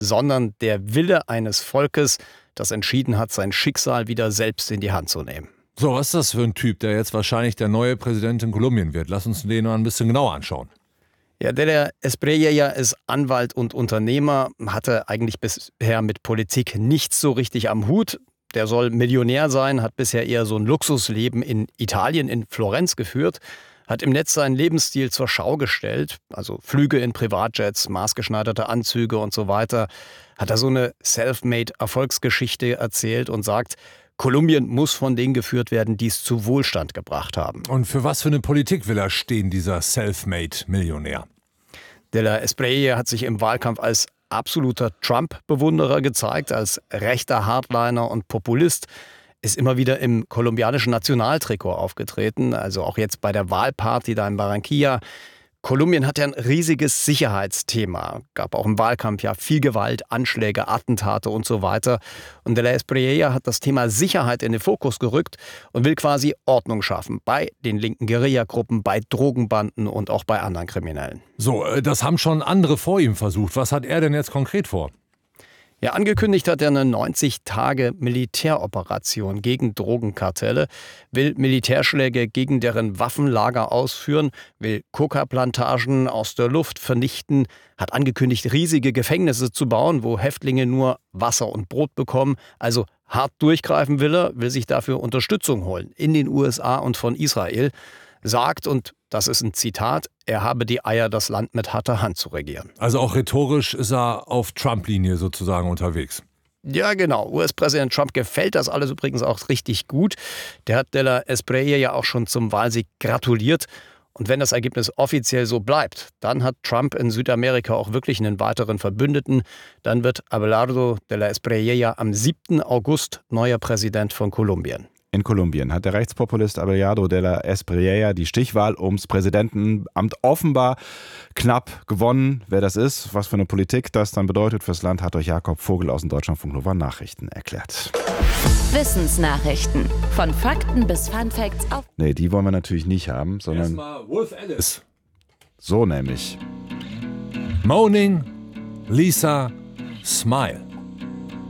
sondern der Wille eines Volkes, das entschieden hat, sein Schicksal wieder selbst in die Hand zu nehmen. So, was ist das für ein Typ, der jetzt wahrscheinlich der neue Präsident in Kolumbien wird? Lass uns den mal ein bisschen genauer anschauen. Ja, der Espriella ist Anwalt und Unternehmer, hatte eigentlich bisher mit Politik nichts so richtig am Hut. Der soll Millionär sein, hat bisher eher so ein Luxusleben in Italien, in Florenz geführt, hat im Netz seinen Lebensstil zur Schau gestellt, also Flüge in Privatjets, maßgeschneiderte Anzüge und so weiter. Hat er so eine Selfmade-Erfolgsgeschichte erzählt und sagt, Kolumbien muss von denen geführt werden, die es zu Wohlstand gebracht haben. Und für was für eine Politik will er stehen, dieser Selfmade-Millionär? Der Espriella hat sich im Wahlkampf als absoluter Trump-Bewunderer gezeigt, als rechter Hardliner und Populist, ist immer wieder im kolumbianischen Nationaltrikot aufgetreten, also auch jetzt bei der Wahlparty da in Barranquilla. Kolumbien hat ja ein riesiges Sicherheitsthema. Gab auch im Wahlkampf ja viel Gewalt, Anschläge, Attentate und so weiter. Und der Espriella hat das Thema Sicherheit in den Fokus gerückt und will quasi Ordnung schaffen bei den linken Guerillagruppen, bei Drogenbanden und auch bei anderen Kriminellen. So, das haben schon andere vor ihm versucht. Was hat er denn jetzt konkret vor? Ja, angekündigt hat er eine 90-Tage-Militäroperation gegen Drogenkartelle, will Militärschläge gegen deren Waffenlager ausführen, will Coca-Plantagen aus der Luft vernichten, hat angekündigt, riesige Gefängnisse zu bauen, wo Häftlinge nur Wasser und Brot bekommen. Also hart durchgreifen will er, will sich dafür Unterstützung holen in den USA und von Israel. Sagt, und das ist ein Zitat, er habe die Eier, das Land mit harter Hand zu regieren. Also auch rhetorisch ist er auf Trump-Linie sozusagen unterwegs. Ja, genau. US-Präsident Trump gefällt das alles übrigens auch richtig gut. Der hat der Espriella ja auch schon zum Wahlsieg gratuliert. Und wenn das Ergebnis offiziell so bleibt, dann hat Trump in Südamerika auch wirklich einen weiteren Verbündeten. Dann wird Abelardo de la Espriella am 7. August neuer Präsident von Kolumbien. In Kolumbien hat der Rechtspopulist Abelardo de la Espriella die Stichwahl ums Präsidentenamt offenbar knapp gewonnen. Wer das ist, was für eine Politik das dann bedeutet fürs Land, hat euch Jakob Vogel aus dem Deutschlandfunk Nova Nachrichten erklärt. Wissensnachrichten. Von Fakten bis Funfacts auf... Nee, die wollen wir natürlich nicht haben, sondern... Erstmal Wolf Alice. So nämlich. Moaning, Lisa, Smile.